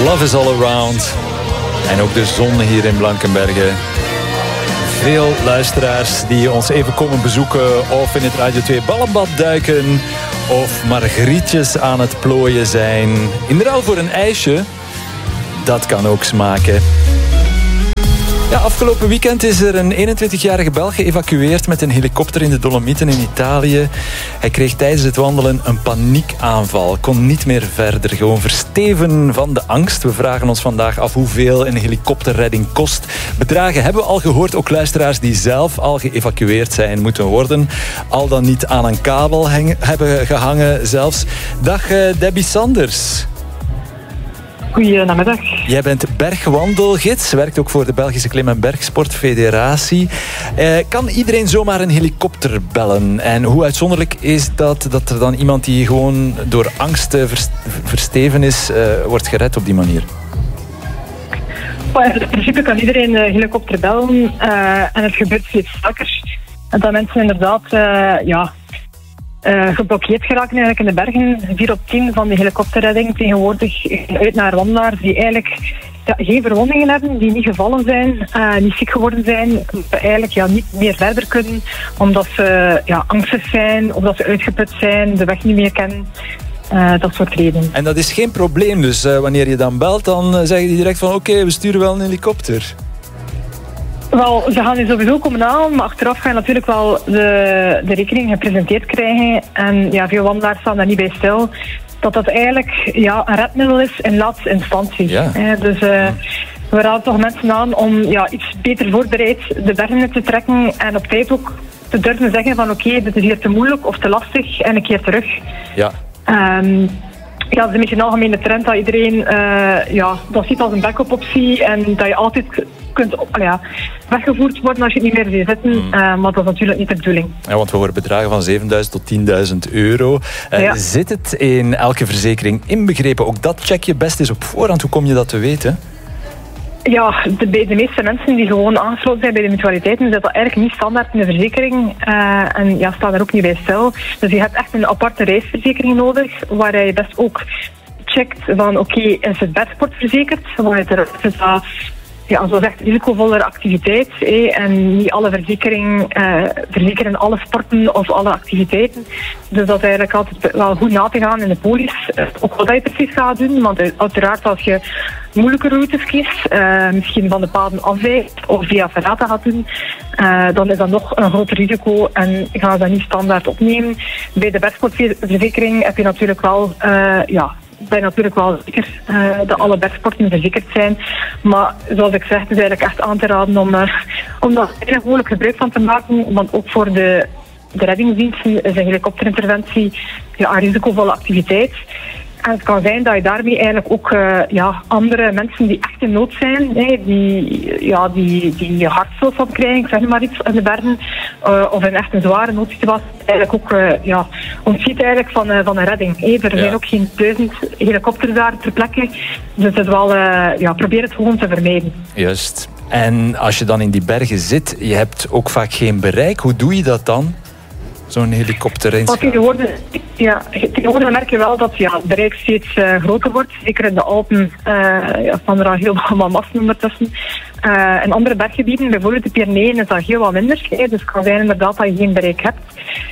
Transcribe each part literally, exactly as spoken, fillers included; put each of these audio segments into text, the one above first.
Love is all around. En ook de zon hier in Blankenberge. Veel luisteraars die ons even komen bezoeken of in het Radio twee Ballenbad duiken of margrietjes aan het plooien zijn. In ruil voor een ijsje, dat kan ook smaken. Ja, afgelopen weekend is er een eenentwintigjarige Belg geëvacueerd met een helikopter in de Dolomieten in Italië. Hij kreeg tijdens het wandelen een paniekaanval, kon niet meer verder. Gewoon versteven van de angst. We vragen ons vandaag af hoeveel een helikopterredding kost. Bedragen hebben we al gehoord, ook luisteraars die zelf al geëvacueerd zijn moeten worden. Al dan niet aan een kabel hang- hebben gehangen zelfs. Dag uh, Debbie Sanders. Goedenamiddag. Jij bent bergwandelgids, werkt ook voor de Belgische Klim- en Bergsportfederatie. Eh, kan iedereen zomaar een helikopter bellen? En hoe uitzonderlijk is dat dat er dan iemand die gewoon door angst uh, versteven is, uh, wordt gered op die manier? In principe kan iedereen een helikopter bellen uh, en het gebeurt steeds vaker. En dat mensen inderdaad uh, ja, uh, geblokkeerd geraken eigenlijk in de bergen. vier op tien van de helikopterredding tegenwoordig uit naar wandelaars die eigenlijk ja, geen verwondingen hebben, die niet gevallen zijn, uh, niet ziek geworden zijn, eigenlijk ja, niet meer verder kunnen omdat ze ja, angstig zijn of dat ze uitgeput zijn, de weg niet meer kennen. Uh, dat soort redenen. En dat is geen probleem, dus uh, wanneer je dan belt, dan uh, zeggen die direct van oké, okay, we sturen wel een helikopter. Wel, ze gaan nu sowieso komen aan, maar achteraf ga je natuurlijk wel de, de rekening gepresenteerd krijgen. En ja, veel wandelaars staan daar niet bij stil. Dat dat eigenlijk ja, een redmiddel is in laatste instantie. Ja. Eh, dus uh, we raden toch mensen aan om ja, iets beter voorbereid de bergen in te trekken. En op tijd ook te durven zeggen van oké, okay, dit is hier te moeilijk of te lastig en een keer terug. Ja. Um, ja, dat is een beetje een algemene trend dat iedereen uh, ja, dat ziet als een backup optie en dat je altijd kunt uh, ja, weggevoerd worden als je het niet meer ziet zitten. Mm. Uh, maar dat is natuurlijk niet de bedoeling. Ja, want we horen bedragen van zevenduizend tot tienduizend euro. Uh, ja. Zit het in elke verzekering inbegrepen? Ook dat check je best eens op voorhand. Hoe kom je dat te weten? Ja, de, de meeste mensen die gewoon aangesloten zijn bij de mutualiteiten, zit dat eigenlijk niet standaard in de verzekering. Uh, en ja, staan er ook niet bij stil. Dus je hebt echt een aparte reisverzekering nodig, waar je best ook checkt van oké, okay, is het bedsport verzekerd? Waar je er is dat, ja, zoals echt risicovollere activiteit. Eh, en niet alle verzekeringen uh, verzekeren alle sporten of alle activiteiten. Dus dat is eigenlijk altijd wel goed na te gaan in de polis. Uh, ook wat je precies gaat doen, want uiteraard als je moeilijke routes kiest, uh, misschien van de paden afwijkt of via ferrata gaat doen, uh, dan is dat nog een groot risico en gaan ze dat niet standaard opnemen. Bij de bergsportverzekering heb je natuurlijk wel, uh, ja, ben je natuurlijk wel zeker uh, dat alle bergsporten verzekerd zijn. Maar zoals ik zeg, het is eigenlijk echt aan te raden om, uh, om daar weinig mogelijk gebruik van te maken, want ook voor de, de reddingsdiensten is een helikopterinterventie ja, een risicovolle activiteit. En het kan zijn dat je daarmee eigenlijk ook uh, ja, andere mensen die echt in nood zijn, hè, die, ja, die, die hartstilstand krijgen, ik zeg maar iets, in de bergen, uh, of in echt een zware noodsituatie, eigenlijk ook uh, ja, ontschiet eigenlijk van, uh, van een redding. Hè. Er zijn ja. ook geen duizend helikopters daar ter plekke, dus het is wel, uh, ja, probeer het gewoon te vermijden. Juist. En als je dan in die bergen zit, je hebt ook vaak geen bereik, hoe doe je dat dan? Zo'n helikopter eens. Tegenwoordig, ja, tegenwoordig merk je wel dat ja, het bereik steeds uh, groter wordt. Zeker in de Alpen uh, ja, staan er al heel wat massen ondertussen. Uh, in andere berggebieden, bijvoorbeeld de Pyreneeën, is dat heel wat minder. Hè, dus het kan zijn inderdaad dat je geen bereik hebt.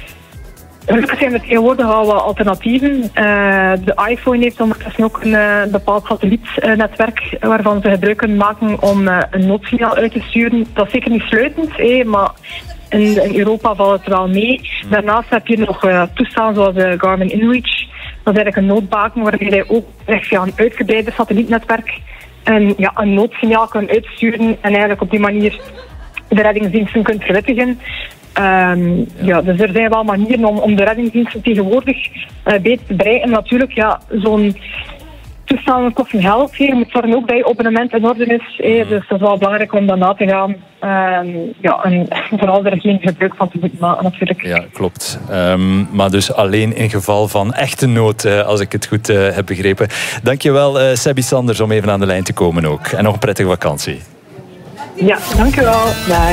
Gelukkig zijn er tegenwoordig al wat alternatieven. Uh, de iPhone heeft ondertussen ook een uh, bepaald satellietnetwerk uh, waarvan ze gebruik kunnen maken om uh, een noodsignaal uit te sturen. Dat is zeker niet sluitend, hè, maar in, in Europa valt het wel mee. Daarnaast heb je nog uh, toestellen zoals de Garmin InReach. Dat is eigenlijk een noodbaken waarmee je ook echt via een uitgebreide satellietnetwerk en, ja, een noodsignaal kan uitsturen en eigenlijk op die manier de reddingsdiensten kunt verwittigen. Um, ja, dus er zijn wel manieren om, om de reddingsdiensten tegenwoordig uh, beter te bereiken. Natuurlijk, ja, zo'n toestel kost geld. Je moet zorgen ook dat je abonnement in orde is. Eh, dus dat is wel belangrijk om dat na te gaan. Um, ja, en vooral er geen gebruik van te moeten maken, natuurlijk. Ja, klopt. Um, maar dus alleen in geval van echte nood, uh, als ik het goed uh, heb begrepen. Dankjewel, uh, Debbie Sanders, om even aan de lijn te komen ook. En nog een prettige vakantie. Ja, dankjewel. Bye.